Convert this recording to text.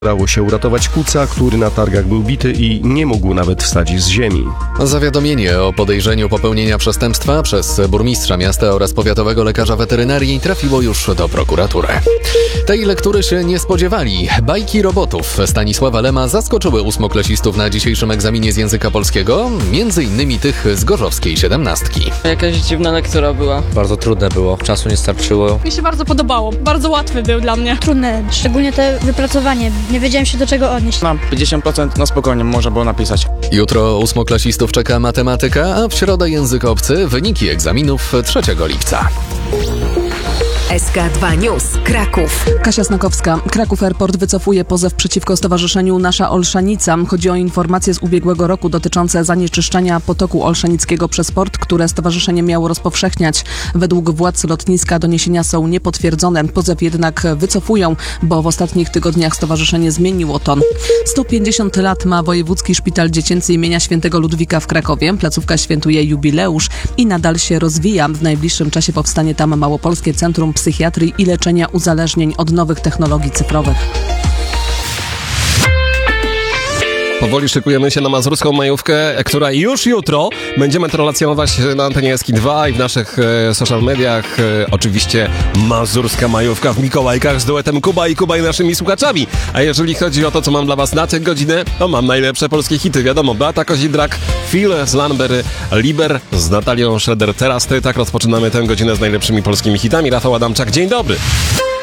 Udało się uratować kuca, który na targach był bity i nie mógł nawet wstać z ziemi. Zawiadomienie o podejrzeniu popełnienia przestępstwa przez burmistrza miasta oraz powiatowego lekarza weterynarii trafiło już do prokuratury. Tej lektury się nie spodziewali. Bajki robotów Stanisława Lema zaskoczyły ósmoklasistów na dzisiejszym egzaminie z języka polskiego, między innymi tych z gorzowskiej 17. Jakaś dziwna lektura była. Bardzo trudne było, czasu nie starczyło. Mi się bardzo podobało, bardzo łatwy był dla mnie. Trudne, szczególnie te wypracowanie. Nie wiedziałem się do czego odnieść. Na 50% na spokojnie można było napisać. Jutro ósmoklasistów czeka matematyka, a w środę język obcy, wyniki egzaminów 3 lipca. SK2 News. Kraków. Kasia Snakowska. Kraków Airport wycofuje pozew przeciwko Stowarzyszeniu Nasza Olszanica. Chodzi o informacje z ubiegłego roku dotyczące zanieczyszczenia potoku olszanickiego przez port, które stowarzyszenie miało rozpowszechniać. Według władz lotniska doniesienia są niepotwierdzone. Pozew jednak wycofują, bo w ostatnich tygodniach stowarzyszenie zmieniło ton. 150 lat ma Wojewódzki Szpital Dziecięcy imienia Świętego Ludwika w Krakowie. Placówka świętuje jubileusz i nadal się rozwija. W najbliższym czasie powstanie tam Małopolskie Centrum Psychiatrii i Leczenia Uzależnień od nowych technologii cyfrowych. Powoli szykujemy się na mazurską majówkę, która już jutro będziemy to relacjonować na antenie SK2 i w naszych social mediach. Oczywiście mazurska majówka w Mikołajkach z duetem Kuba i naszymi słuchaczami. A jeżeli chodzi o to, co mam dla was na tę godzinę, to mam najlepsze polskie hity. Wiadomo, Beata Kozidrak, Phil z Lanbery, Liber z Natalią Schroeder. Teraz tak rozpoczynamy tę godzinę z najlepszymi polskimi hitami. Rafał Adamczak, dzień dobry.